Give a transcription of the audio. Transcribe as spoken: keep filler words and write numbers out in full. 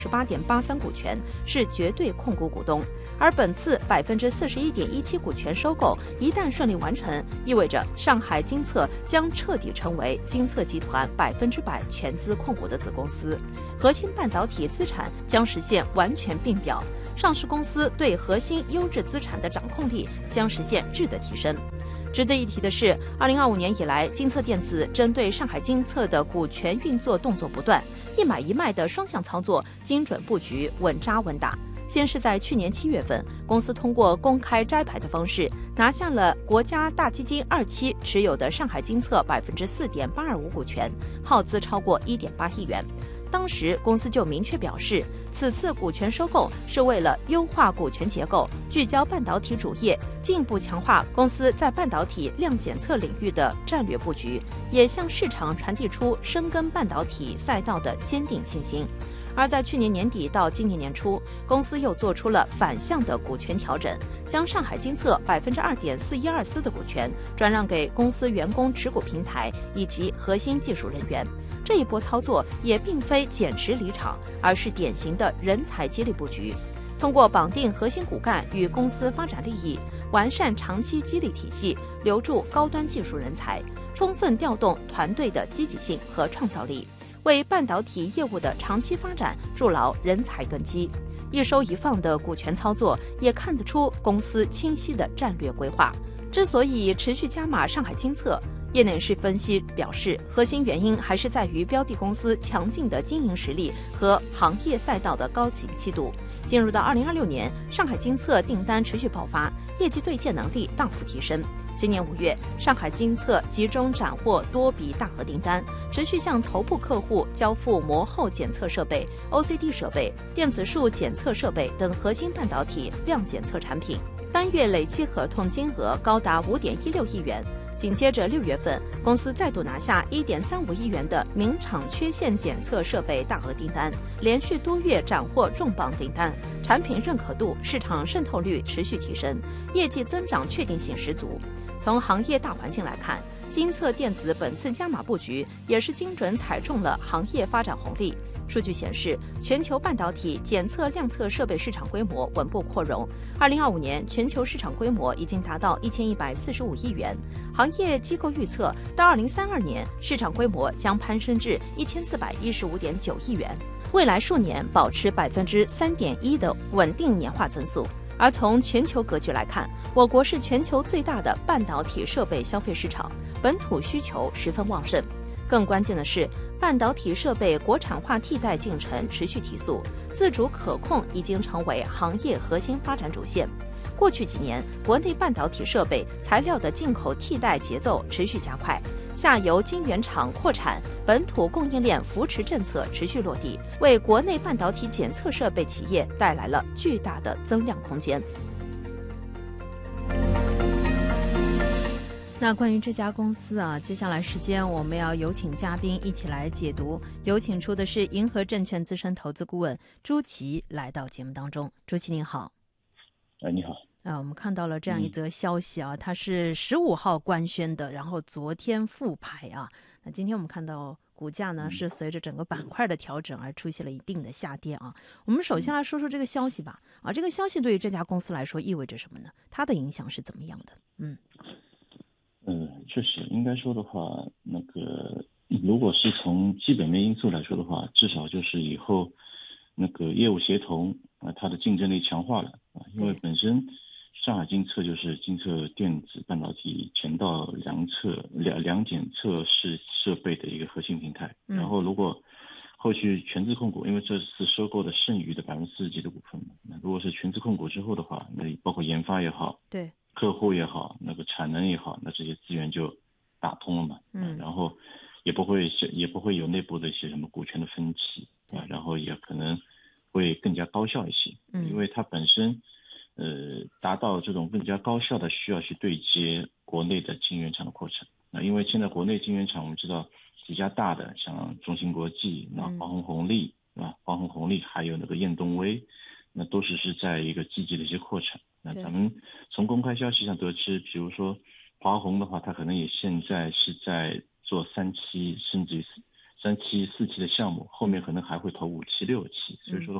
十八点八三股权，是绝对控股股东。而本次百分之四十一点一七股权收购一旦顺利完成，意味着上海金策将彻底成为金策集团百分之百全资控股的子公司，核心半导体资产将实现完全并表，上市公司对核心优质资产的掌控力将实现质的提升。值得一提的是，二零二五年以来，金策电子针对上海金策的股权运作动作不断，一买一卖的双向操作，精准布局，稳扎稳打。先是在去年七月份，公司通过公开摘牌的方式，拿下了国家大基金二期持有的上海金策百分之四点八二五股权，耗资超过一点八亿元。当时公司就明确表示，此次股权收购是为了优化股权结构，聚焦半导体主业，进一步强化公司在半导体量检测领域的战略布局，也向市场传递出深耕半导体赛道的坚定信心。而在去年年底到今年年初，公司又做出了反向的股权调整，将上海金策百分之二点四一二四的股权转让给公司员工持股平台以及核心技术人员。这一波操作也并非减持离场，而是典型的人才激励布局。通过绑定核心骨干与公司发展利益，完善长期激励体系，留住高端技术人才，充分调动团队的积极性和创造力，为半导体业务的长期发展筑牢人才根基。一收一放的股权操作也看得出公司清晰的战略规划。之所以持续加码上海金策，业内人士分析表示，核心原因还是在于标的公司强劲的经营实力和行业赛道的高景气度。进入到二零二六年，上海金策订单持续爆发，业绩兑现能力大幅提升。今年五月，上海金策集中斩获多笔大额订单，持续向头部客户交付膜后检测设备、O C D 设备、电子束检测设备等核心半导体量检测产品，单月累计合同金额高达五点一六亿元。紧接着六月份，公司再度拿下一点三五亿元的明厂缺陷检测设备大额订单，连续多月斩获重磅订单，产品认可度、市场渗透率持续提升，业绩增长确定性十足。从行业大环境来看，金策电子本次加码布局也是精准踩中了行业发展红利。数据显示，全球半导体检测量测设备市场规模稳步扩容。二零二五年，全球市场规模已经达到一千一百四十五亿元。行业机构预测，到二零三二年，市场规模将攀升至一千四百一十五点九亿元。未来数年保持百分之三点一的稳定年化增速。而从全球格局来看，我国是全球最大的半导体设备消费市场，本土需求十分旺盛。更关键的是，半导体设备国产化替代进程持续提速，自主可控已经成为行业核心发展主线。过去几年，国内半导体设备材料的进口替代节奏持续加快，下游晶圆厂扩产，本土供应链扶持政策持续落地，为国内半导体检测设备企业带来了巨大的增量空间。那关于这家公司啊，接下来时间我们要有请嘉宾一起来解读。有请出的是银河证券资深投资顾问朱琦来到节目当中。朱琦您好。 哎，你好。 呃，我们看到了这样一则消息啊，嗯、它是十五号官宣的，然后昨天复牌啊。那今天我们看到股价呢是随着整个板块的调整而出现了一定的下跌啊。我们首先来说说这个消息吧。啊，这个消息对于这家公司来说意味着什么呢？它的影响是怎么样的？嗯。 呃，确实应该说的话，那个如果是从基本面因素来说的话，至少就是以后那个业务协同啊、呃，它的竞争力强化了啊，因为本身上海金策就是金策电子半导体前道量测量量检测试设备的一个核心平台。嗯、然后如果后续全资控股，因为这次收购的剩余的百分之四十几的股份，那如果是全资控股之后的话，那包括研发也好， 对。 客户也好，那个产能也好，那这些资源就打通了嘛。嗯，然后也不会也不会有内部的一些什么股权的分歧啊，然后也可能会更加高效一些。嗯，因为它本身呃达到这种更加高效的需要去对接国内的晶圆厂的扩产。那因为现在国内晶圆厂我们知道几家大的，像中芯国际、那华虹红利啊、华虹红利还有那个燕东威，那都是是在一个积极的一些扩产。那咱们从公开消息上得知，比如说华虹的话，它可能也现在是在做三期甚至三期、四期的项目，后面可能还会投五期、六期，所以说。